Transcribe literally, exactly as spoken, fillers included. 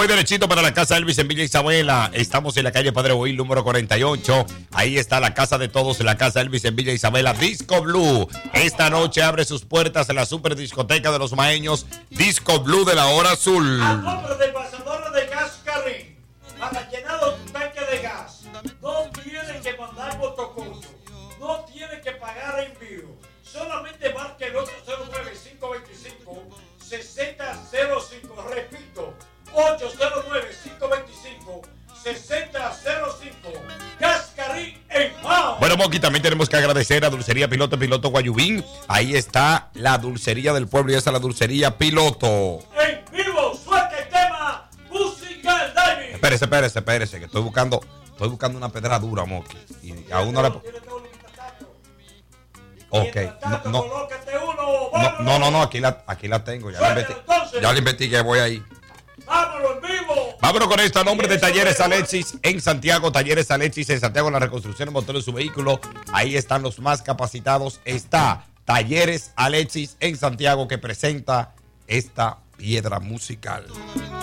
voy derechito para la casa Elvis en Villa Isabela. Estamos en la calle Padre Boil, número cuarenta y ocho. Ahí está la casa de todos, en la casa Elvis en Villa Isabela. Disco Blue. Esta noche abre sus puertas en la super discoteca de los maeños. Disco Blue de la hora azul. A nombre del pasador de gas Carrín, para llenar tu tanque de gas, no tienes que mandar motoconcho, no tienes que pagar envío. Solamente marque el ocho cero nueve, cinco dos cinco, seis cero cero cinco. Repito, ocho cero nueve, cinco dos cinco, seis cero cero cinco. Gascarín en Mao. Bueno, Moqui, también tenemos que agradecer a Dulcería Piloto, Piloto Guayubín. Ahí está la dulcería del pueblo y esa es la dulcería Piloto. En vivo, suelta el tema musical, David. Espérese, espérese, espérese, que estoy buscando, estoy buscando una pedra dura, Moqui. Y a uno le... Ok, no, no, no, no, no, no, aquí la, aquí la tengo, ya la, investi ya la investigué, voy ahí. ¡Vámonos en vivo! Vámonos con esto a nombre de Talleres Alexis en Santiago, Talleres Alexis en Santiago, la reconstrucción de motores de su vehículo. Ahí están los más capacitados. Está Talleres Alexis en Santiago que presenta esta piedra musical.